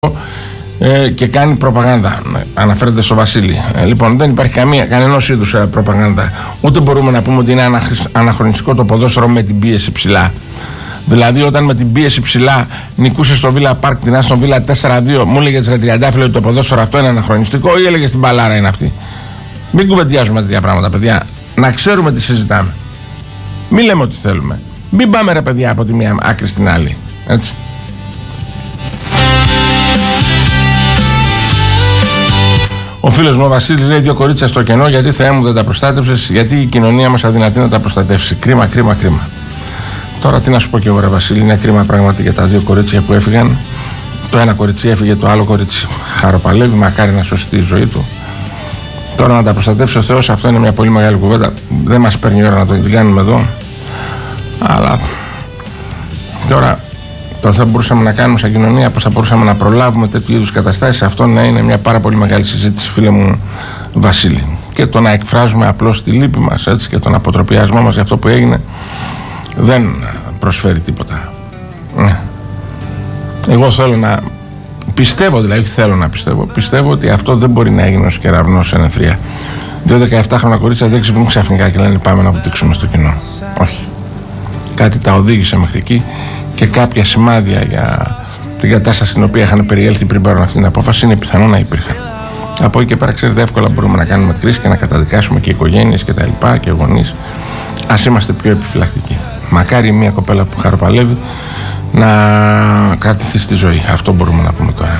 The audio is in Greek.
και κάνει προπαγάνδα. Αναφέρεται στο Βασίλη. Λοιπόν, δεν υπάρχει κανένας είδους προπαγάνδα. Ούτε μπορούμε να πούμε ότι είναι αναχρονιστικό το ποδόσφαιρο με την πίεση ψηλά. Δηλαδή, όταν με την πίεση ψηλά νικούσε στο Villa Park την Άστον Villa 4-2, μου έλεγε ρε Τριαντάφυλλο ότι το ποδόσφαιρο αυτό είναι αναχρονιστικό, ή έλεγε στην μπαλάρα είναι αυτή? Μην κουβεντιάζουμε τέτοια πράγματα, παιδιά. Να ξέρουμε τι συζητάμε. Μην λέμε ό,τι θέλουμε. Μην πάμε ρε παιδιά από τη μία άκρη στην άλλη. Έτσι. Ο φίλος μου ο Βασίλης λέει: 2 κορίτσια στο κενό, γιατί Θεέ μου δεν τα προστάτευσες, γιατί η κοινωνία μας αδυνατεί να τα προστατεύσει. Κρίμα, κρίμα, κρίμα. Τώρα τι να σου πω και εγώ, ρε Βασίλη, είναι κρίμα πράγματι για τα 2 κορίτσια που έφυγαν. Το ένα κορίτσι έφυγε, το άλλο κορίτσι χαροπαλεύει, μακάρι να σώσει τη ζωή του. Τώρα να τα προστατεύσει ο Θεός, αυτό είναι μια πολύ μεγάλη κουβέντα. Δεν μας παίρνει η ώρα να το κάνουμε εδώ. Αλλά τώρα το θα μπορούσαμε να κάνουμε σαν κοινωνία, πώς θα μπορούσαμε να προλάβουμε τέτοιου είδους καταστάσεις, αυτό να είναι μια πάρα πολύ μεγάλη συζήτηση, φίλε μου Βασίλη. Και το να εκφράζουμε απλώς τη λύπη μας, έτσι, και τον αποτροπιασμό μας για αυτό που έγινε, δεν προσφέρει τίποτα. Εγώ θέλω να πιστεύω, δηλαδή θέλω να πιστεύω ότι αυτό δεν μπορεί να έγινε ως κεραυνός σε νεθρία. 2 17χρονα κορίτσια δεν ξυπνούν ξαφνικά και λένε πάμε να βουτήξουμε στο κοινό. Όχι. Κάτι τα οδήγησε μέχρι εκεί και κάποια σημάδια για την κατάσταση στην οποία είχαν περιέλθει πριν πάρουν αυτή την απόφαση είναι πιθανό να υπήρχαν. Από εκεί και πέρα, ξέρετε, εύκολα μπορούμε να κάνουμε κρίση και να καταδικάσουμε και οικογένειες και τα λοιπά και γονείς. Ας είμαστε πιο επιφυλακτικοί. Μακάρι μια κοπέλα που χαροπαλεύει να κρατηθεί στη ζωή. Αυτό μπορούμε να πούμε τώρα.